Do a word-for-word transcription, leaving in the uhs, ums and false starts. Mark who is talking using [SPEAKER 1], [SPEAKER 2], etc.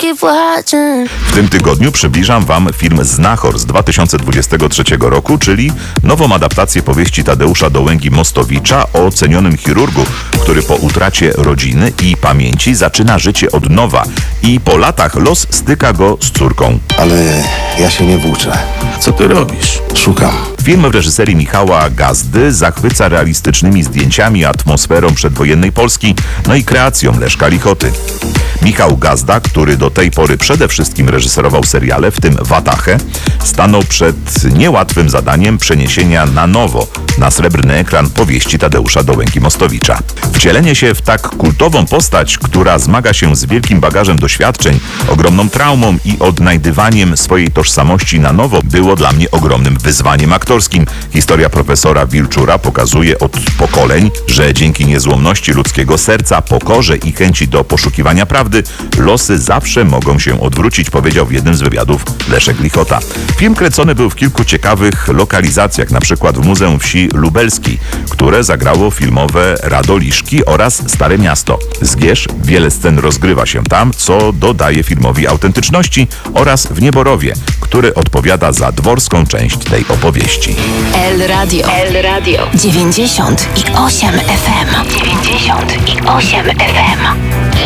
[SPEAKER 1] keep watching.
[SPEAKER 2] W tym tygodniu przybliżam Wam film Znachor z dwa tysiące dwudziestego trzeciego roku, czyli nową adaptację powieści Tadeusza Dołęgi-Mostowicza o cenionym chirurgu, który po utracie rodziny i pamięci zaczyna życie od nowa i po latach los styka go z córką.
[SPEAKER 3] Ale ja się nie włóczę.
[SPEAKER 4] Co ty robisz?
[SPEAKER 3] Szukam.
[SPEAKER 2] Film w reżyserii Michała Gazdy zachwyca realistycznymi zdjęciami, atmosferą przedwojennej Polski, no i kreacją Leszka Lichoty. Michał Gazda, który do tej pory przede wszystkim reżyserował seriale, w tym Watachę, stanął przed niełatwym zadaniem przeniesienia na nowo na srebrny ekran powieści Tadeusza Dołęgi-Mostowicza. Wcielenie się w tak kultową postać, która zmaga się z wielkim bagażem doświadczeń, ogromną traumą i odnajdywaniem swojej tożsamości na nowo, było dla mnie ogromnym wyzwaniem aktorskim. Historia profesora Wilczura pokazuje od pokoleń, że dzięki niezłomności ludzkiego serca, pokorze i chęci do poszukiwania prawdy, losy zawsze mogą się odwrócić, powiedział w jednym z wywiadów Leszek Lichota. Film kręcony był w kilku ciekawych lokalizacjach, na przykład w Muzeum Wsi Lubelskiej, które zagrało filmowe Radoliszki oraz Stare Miasto. Zgierz, wiele scen rozgrywa się tam, co dodaje filmowi autentyczności, oraz w Nieborowie, który odpowiada za dworską część tej opowieści.
[SPEAKER 1] El Radio. El Radio. dziewięćdziesiąt i osiem F M. dziewięćdziesiąt i osiem F M.